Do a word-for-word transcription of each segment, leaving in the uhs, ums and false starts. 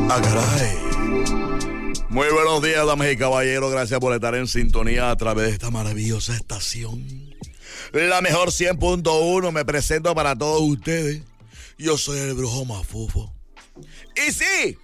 Ah, caray. Muy buenos días, damas y caballeros. Gracias por estar en sintonía a través de esta maravillosa estación. La mejor cien punto uno. Me presento para todos ustedes. Yo soy el brujo Mafufo. Y sí,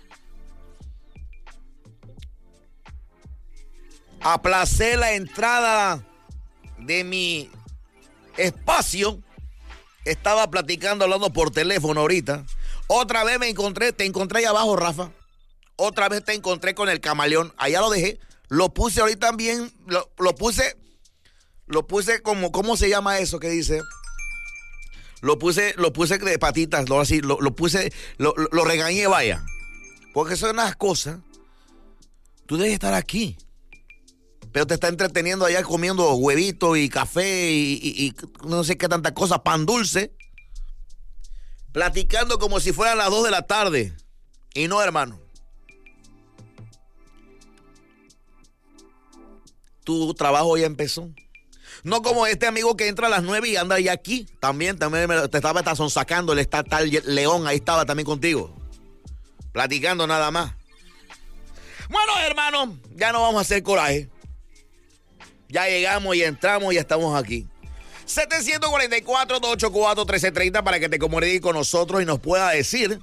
aplacé la entrada de mi espacio. Estaba platicando, hablando por teléfono ahorita. Otra vez me encontré, te encontré ahí abajo, Rafa. Otra vez te encontré con el camaleón. Allá lo dejé. Lo puse ahorita también. Lo, lo puse. Lo puse como, ¿cómo se llama eso que dice? Lo puse, lo puse de patitas, lo así, lo, lo puse, lo, lo, lo regañé, vaya. Porque son unas cosas. Tú debes estar aquí. Pero te está entreteniendo allá comiendo huevito y café y, y, y no sé qué tanta cosa, pan dulce. Platicando como si fueran las dos de la tarde. Y no, hermano. Tu trabajo ya empezó. No como este amigo que entra a las nueve y anda ya aquí. También, también me, te estaba hasta sonsacando. Él está tal León, ahí estaba también contigo. Platicando nada más. Bueno, hermano, ya no vamos a hacer coraje. Ya llegamos y entramos y ya estamos aquí. setecientos cuarenta y cuatro, doscientos ochenta y cuatro, trece treinta para que te comuniques con nosotros y nos pueda decir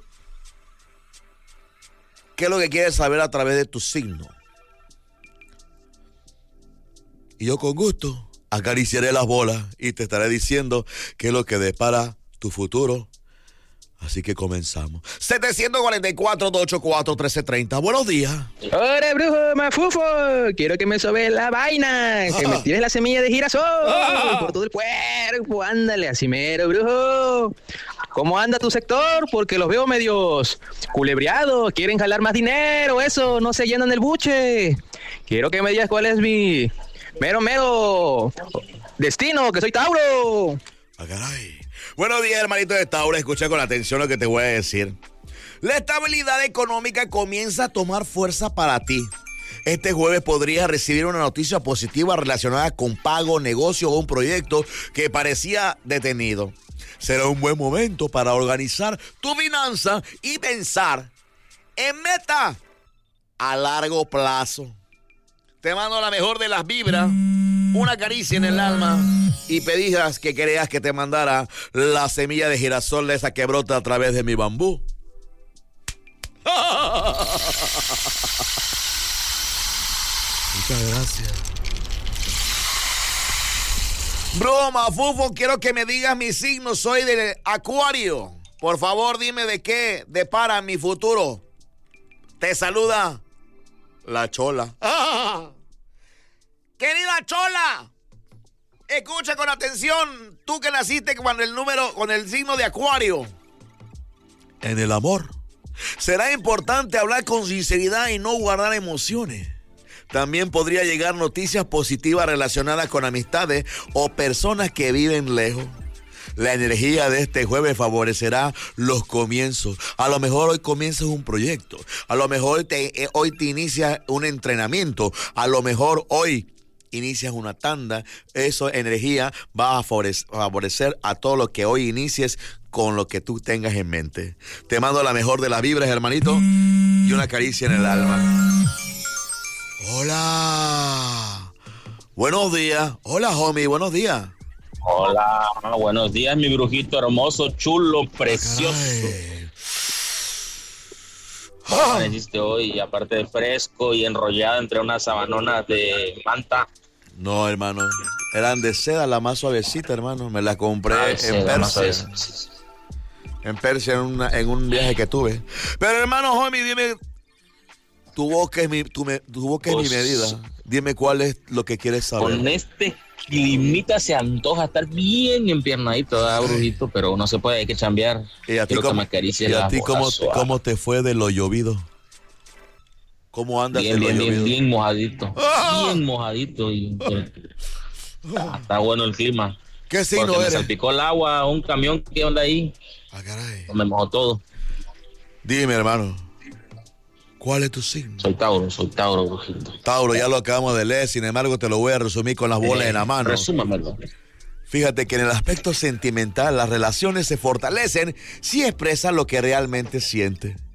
qué es lo que quieres saber a través de tu signo. Y yo con gusto acariciaré las bolas y te estaré diciendo qué es lo que depara tu futuro. Así que comenzamos. setecientos cuarenta y cuatro, doscientos ochenta y cuatro, trece treinta. Buenos días. ¡Hola, brujo Mafufo! Quiero que me sobe la vaina, ah. que me tires la semilla de girasol ah. por todo el cuerpo. Ándale, así mero, brujo. ¿Cómo anda tu sector? Porque los veo medios culebreados. Quieren jalar más dinero, eso. No se llenan el buche. Quiero que me digas cuál es mi mero, mero destino, que soy Tauro. ¡Ah, caray! Buenos días, hermanito de Tauro. Escucha con atención lo que te voy a decir. La estabilidad económica comienza a tomar fuerza para ti. Este jueves podrías recibir una noticia positiva relacionada con pago, negocio o un proyecto que parecía detenido. Será un buen momento para organizar tu finanza y pensar en meta a largo plazo. Te mando la mejor de las vibras, una caricia en el alma y pedijas que creas que te mandara la semilla de girasol de esa que brota a través de mi bambú. Muchas gracias. Broma, Fufo, quiero que me digas mi signo, soy de Acuario. Por favor, dime de qué depara mi futuro. Te saluda la Chola. ¡Ah! Querida Chola, escucha con atención, tú que naciste con el número, con el signo de Acuario. En el amor, será importante hablar con sinceridad y no guardar emociones. También podría llegar noticias positivas relacionadas con amistades o personas que viven lejos. La energía de este jueves favorecerá los comienzos. A lo mejor hoy comienzas un proyecto. A lo mejor te, eh, hoy te inicias un entrenamiento. A lo mejor hoy inicias una tanda. Esa energía va a favorecer, favorecer a todo lo que hoy inicies con lo que tú tengas en mente. Te mando la mejor de las vibras, hermanito, y una caricia en el alma. Hola. Buenos días. Hola, homie. Buenos días. Hola, buenos días, mi brujito hermoso, chulo, precioso. ¿Cómo amaneciste hoy? Aparte de fresco y enrollado entre unas sabanonas de manta. No, hermano, eran de seda, la más suavecita, hermano. Me la compré ah, en seda, Persia. En Persia, en, una, en un viaje que tuve. Pero, hermano, homie, dime, tu boca es mi, tu, tu boca es pues, mi medida. Dime cuál es lo que quieres saber. Con este climita se antoja estar bien empiernadito, ¿verdad, brujito? Pero no se puede, hay que chambear. ¿Y a ti, cómo, ¿y a ti cómo, cómo te fue de lo llovido? ¿Cómo andas bien, de lo bien, llovido? Bien, bien mojadito. ¡Ah! Bien mojadito. Y, ah, está bueno el clima. ¿Qué signo Porque eres? Me salpicó el agua, un camión que anda ahí. Ah, caray. Me mojó todo. Dime, hermano, ¿cuál es tu signo? Soy Tauro, soy Tauro, brujito. Tauro, ya lo acabamos de leer, sin embargo te lo voy a resumir con las bolas eh, en la mano. Resúmamelo. Fíjate que en el aspecto sentimental las relaciones se fortalecen si expresan lo que realmente sientes.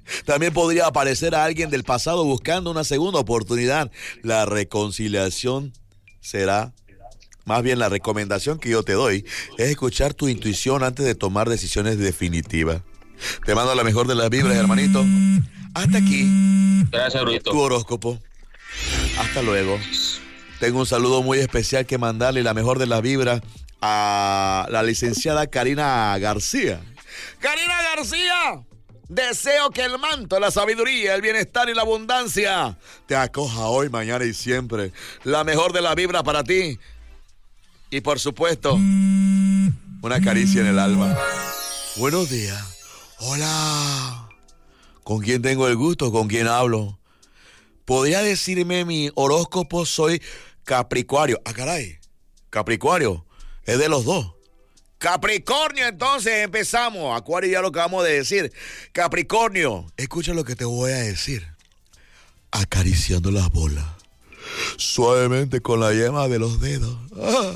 También podría aparecer a alguien del pasado buscando una segunda oportunidad. La reconciliación será, más bien la recomendación que yo te doy, es escuchar tu intuición antes de tomar decisiones definitivas. Te mando la mejor de las vibras, hermanito. Hasta aquí. Gracias, Brito. Tu horóscopo. Hasta luego. Tengo un saludo muy especial que mandarle, la mejor de las vibras, a la licenciada Karina García. Karina García, deseo que el manto, la sabiduría, el bienestar y la abundancia te acoja hoy, mañana y siempre. La mejor de las vibras para ti. Y por supuesto, una caricia en el alma. Buenos días. Hola. ¿Con quién tengo el gusto? ¿Con quién hablo? ¿Podría decirme mi horóscopo? Soy Capricornio. Ah, caray. Capricornio. Es de los dos. Capricornio, entonces empezamos. Acuario ya lo acabamos de decir. Capricornio, escucha lo que te voy a decir. Acariciando las bolas. Suavemente con la yema de los dedos. Ah.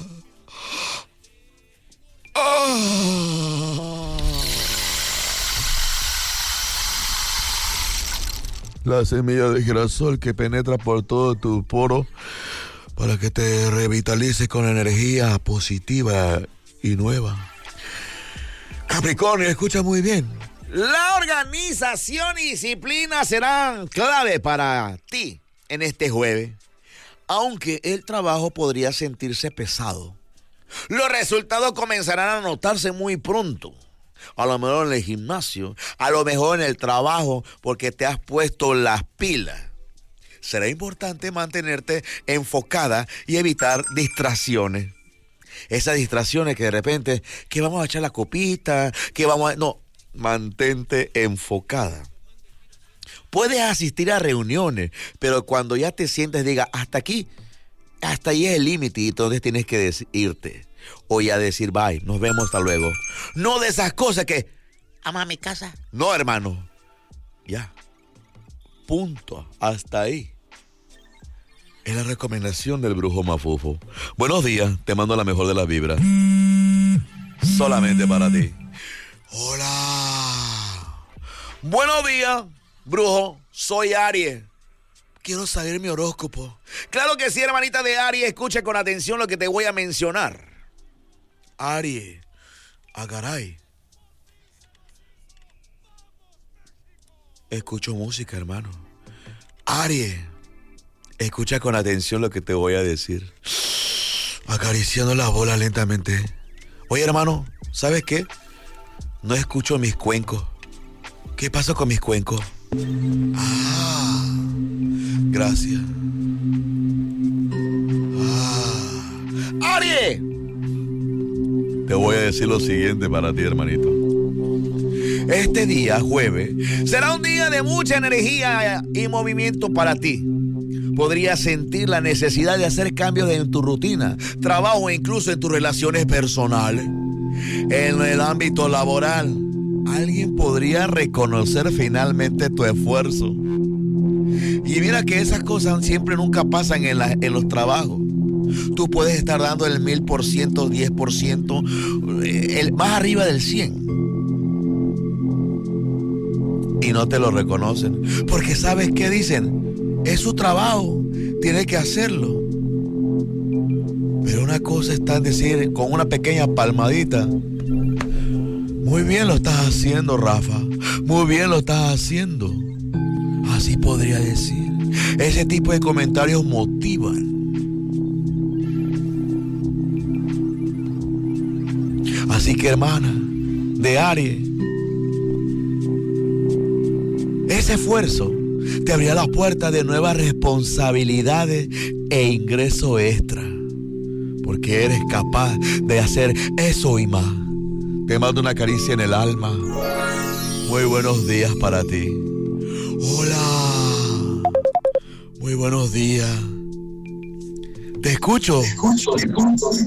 Ah. La semilla de girasol que penetra por todo tu poro para que te revitalices con energía positiva y nueva. Capricornio, escucha muy bien. La organización y disciplina serán clave para ti en este jueves. Aunque el trabajo podría sentirse pesado, los resultados comenzarán a notarse muy pronto. A lo mejor en el gimnasio, a lo mejor en el trabajo, porque te has puesto las pilas. Será importante mantenerte enfocada y evitar distracciones. Esas distracciones que de repente, que vamos a echar la copita, que vamos a... No, mantente enfocada. Puedes asistir a reuniones, pero cuando ya te sientes, diga, hasta aquí, hasta ahí es el límite, y entonces tienes que des- irte. O ya decir, bye, nos vemos, hasta luego. No de esas cosas que, ama a mi casa. No, hermano. Ya. Punto. Hasta ahí. Es la recomendación del brujo Mafufo. Buenos días, te mando la mejor de las vibras. Solamente para ti. Hola. Buenos días, brujo. Soy Aries. Quiero saber mi horóscopo. Claro que sí, hermanita de Aries. Escucha con atención lo que te voy a mencionar. Aries. Ah, caray. Escucho música, hermano. Aries. Escucha con atención lo que te voy a decir. Acariciando las bolas lentamente. Oye, hermano, ¿sabes qué? No escucho mis cuencos. ¿Qué pasa con mis cuencos? Ah, gracias. Ah. ¡Aries! Te voy a decir lo siguiente para ti, hermanito. Este día, jueves, será un día de mucha energía y movimiento para ti. Podrías sentir la necesidad de hacer cambios en tu rutina, trabajo e incluso en tus relaciones personales. En el ámbito laboral, alguien podría reconocer finalmente tu esfuerzo. Y mira que esas cosas siempre nunca pasan en, la, en los trabajos. Tú puedes estar dando el mil por ciento, diez por ciento, el, más arriba del cien. Y no te lo reconocen. Porque ¿sabes qué dicen? Es su trabajo, tiene que hacerlo. Pero una cosa está en decir con una pequeña palmadita: muy bien lo estás haciendo, Rafa. Muy bien lo estás haciendo. Así podría decir. Ese tipo de comentarios motivan. Así que, hermana de Aries, ese esfuerzo te abrirá las puertas de nuevas responsabilidades e ingreso extra. Porque eres capaz de hacer eso y más. Te mando una caricia en el alma. Muy buenos días para ti. Hola. Muy buenos días. Te escucho.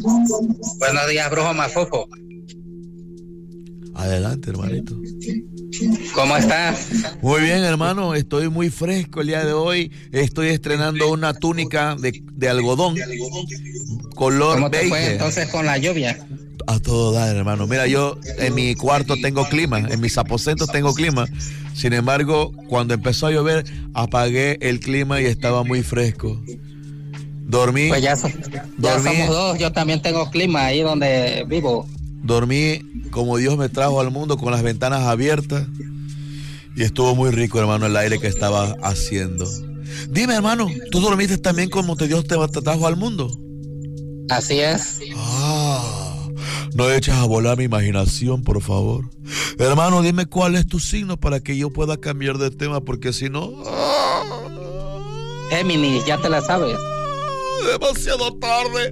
Buenos días, brujo Mafufo. Adelante, hermanito. ¿Cómo está? Muy bien, hermano, estoy muy fresco el día de hoy. Estoy estrenando una túnica de, de algodón, color ¿Cómo te beige. fue entonces con la lluvia? A todo dar, hermano. Mira, yo en mi cuarto tengo clima, en mis aposentos tengo clima. Sin embargo, cuando empezó a llover, apagué el clima y estaba muy fresco. Dormí. Pues ya, so- ya dormí, somos dos, yo también tengo clima ahí donde vivo. dormí como Dios me trajo al mundo, con las ventanas abiertas. Y estuvo muy rico, hermano, el aire que estaba haciendo. Dime, hermano, ¿tú dormiste también como te Dios te, te trajo al mundo? Así es. Ah, no eches a volar mi imaginación, por favor. Hermano, dime cuál es tu signo para que yo pueda cambiar de tema, porque si no... Géminis, ya te la sabes. Demasiado tarde.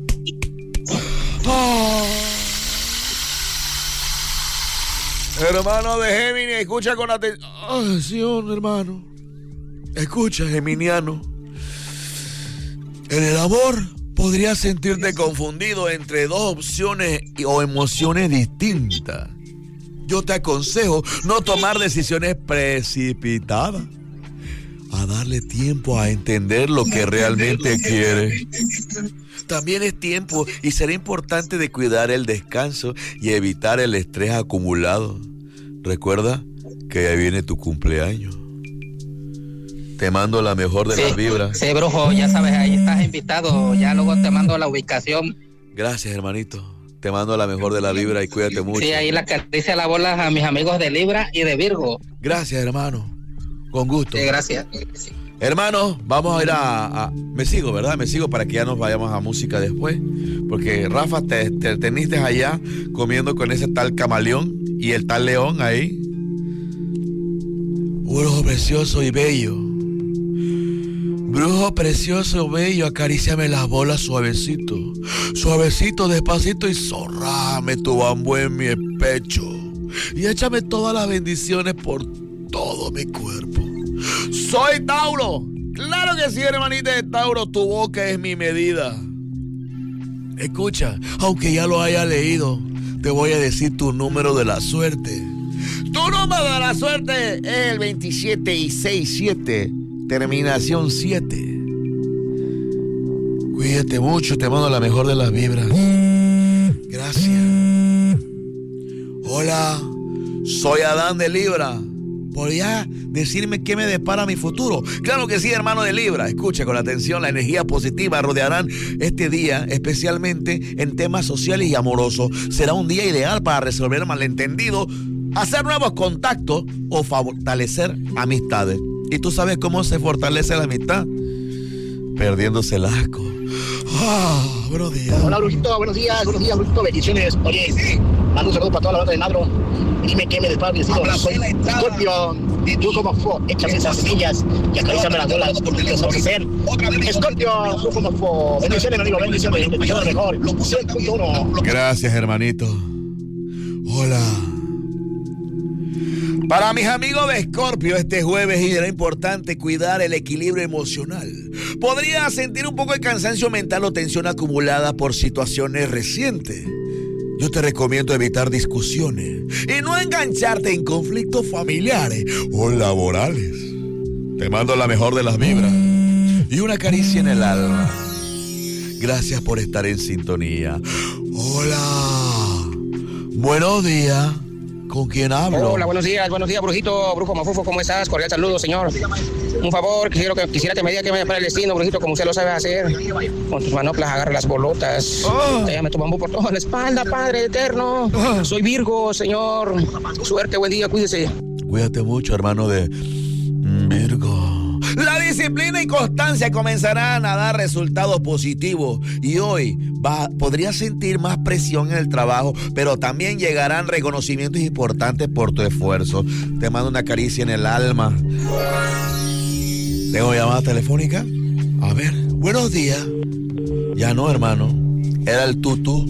Ah. Hermano de Géminis, escucha con atención, hermano. Escucha, geminiano. En el amor podrías sentirte confundido entre dos opciones o emociones distintas. Yo te aconsejo no tomar decisiones precipitadas, a darle tiempo a entender lo que realmente quieres. También es tiempo y será importante de cuidar el descanso y evitar el estrés acumulado. Recuerda que ya viene tu cumpleaños. Te mando la mejor de Sí, las vibras. sí, brujo, ya sabes, ahí estás invitado. Ya luego te mando la ubicación. Gracias, hermanito. Te mando la mejor de la vibra y cuídate mucho. Sí, ahí la caricia la bola a mis amigos de Libra y de Virgo. Gracias, hermano. Con gusto. Sí, gracias. Sí. Hermano, vamos a ir a, a... Me sigo, ¿verdad? Me sigo para que ya nos vayamos a música después. Porque, Rafa, te, te teniste allá comiendo con ese tal camaleón y el tal león ahí. Brujo precioso y bello. Brujo precioso y bello, acaríciame las bolas suavecito. Suavecito, despacito y zorrame tu bambú en mi pecho. Y échame todas las bendiciones por todo mi cuerpo. Soy Tauro. Claro que sí, hermanita de Tauro. Tu boca es mi medida. Escucha, aunque ya lo haya leído, te voy a decir tu número de la suerte. Tu número de la suerte es el veintisiete y sesenta y siete, terminación siete. Cuídate mucho, te mando la mejor de las vibras. Gracias. Hola, soy Adán de Libra. ¿Podrías decirme qué me depara mi futuro? Claro que sí, hermano de Libra. Escucha con atención, la energía positiva rodearán este día, especialmente en temas sociales y amorosos. Será un día ideal para resolver malentendidos, hacer nuevos contactos o fortalecer amistades. ¿Y tú sabes cómo se fortalece la amistad? Perdiéndose el asco. Ah, buenos días. Hola, brujito, buenos días, buenos días, brujito, bendiciones. Oye, mando un saludo para toda la banda de Madro. Dime qué me depara mi destino. Soy Scorpio. Tú como fo, échame esas semillas y acaríciame las bolas. ¿Qué vamos a hacer? Scorpio, tú como fo. Bendiciones, amigo, bendiciones. Bendiciones mejor. cien punto uno. Gracias, hermanito. Hola. Para mis amigos de Escorpio, este jueves será importante cuidar el equilibrio emocional. Podría sentir un poco de cansancio mental o tensión acumulada por situaciones recientes. Yo te recomiendo evitar discusiones y no engancharte en conflictos familiares o laborales. Te mando la mejor de las vibras y una caricia en el alma. Gracias por estar en sintonía. Hola. Buenos días. ¿Con quién hablo? Hola, buenos días, buenos días, brujito, brujo Mafufo, ¿cómo estás? Cordial saludo, señor. Un favor, quiero que quisiera que me diga que me depara el destino, brujito, como usted lo sabe hacer. Con tus manoplas agarra las bolotas. Oh. Te llame tu bambú por toda la espalda, Padre eterno. Oh. Soy Virgo, señor. Suerte, buen día, cuídese. Cuídate mucho, hermano de Virgo. La disciplina y constancia comenzarán a dar resultados positivos y hoy va, podrías sentir más presión en el trabajo, pero también llegarán reconocimientos importantes por tu esfuerzo. Te mando una caricia en el alma. ¿Tengo llamada telefónica? A ver, buenos días. Ya no, hermano. Era el tutú.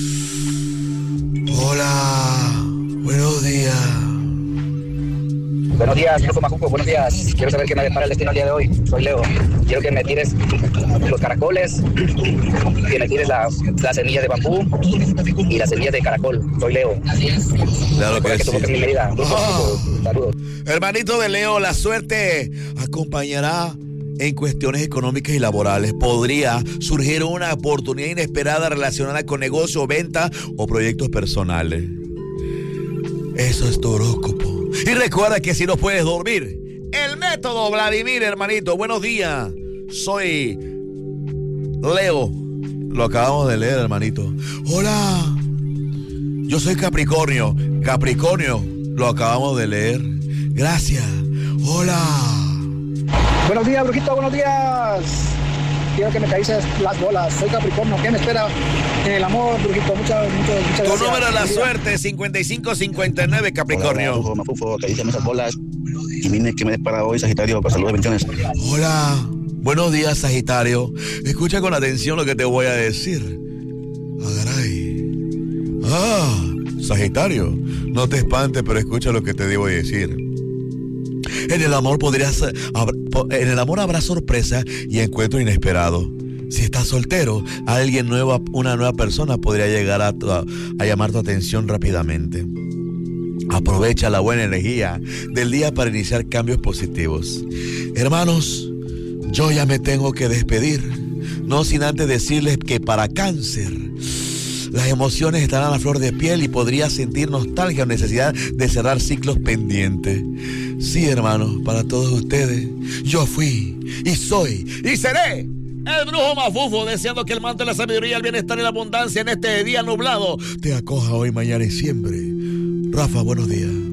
Hola, buenos días. Buenos días, Brujo Macuco, buenos días. Quiero saber qué me depara el destino el día de hoy. Soy Leo. Quiero que me tires los caracoles, que me tires la, la semilla de bambú y la semilla de caracol. Soy Leo. Claro que, que sí. Mi medida. Brujo, Oh. Brujo, saludos. Hermanito de Leo, la suerte acompañará en cuestiones económicas y laborales. Podría surgir una oportunidad inesperada relacionada con negocio, venta o proyectos personales. Eso es tu horóscopo. Y recuerda que si no puedes dormir, el método Vladimir, hermanito. Buenos días. Soy Leo. Lo acabamos de leer, hermanito. Hola. Yo soy Capricornio. Capricornio. Lo acabamos de leer. Gracias. Hola. Buenos días, Brujito, buenos días. Quiero que me caices las bolas. Soy Capricornio. ¿Qué me espera en el amor, Brujito? Muchas, muchas, muchas Tu gracias. número de la Buen día. suerte, cincuenta y cinco cincuenta y nueve, Capricornio. Hola, Mafufo, acaríciame esas bolas. Y dime qué me depara hoy, Sagitario, para saludos y bendiciones. Hola, buenos días, Sagitario. Escucha con atención lo que te voy a decir. Agaray. Ah, Sagitario, no te espantes, pero escucha lo que te debo decir. En el amor podrías, en el amor habrá sorpresa y encuentro inesperado. Si estás soltero, alguien nuevo, una nueva persona podría llegar a, tu, a llamar tu atención rápidamente. Aprovecha la buena energía del día para iniciar cambios positivos. Hermanos, yo ya me tengo que despedir, no sin antes decirles que para Cáncer, las emociones están a la flor de piel y podría sentir nostalgia o necesidad de cerrar ciclos pendientes. Sí, hermanos, para todos ustedes, yo fui y soy y seré el Brujo Mafufo, deseando que el manto de la sabiduría, el bienestar y la abundancia en este día nublado te acoja hoy, mañana y siempre. Rafa, buenos días.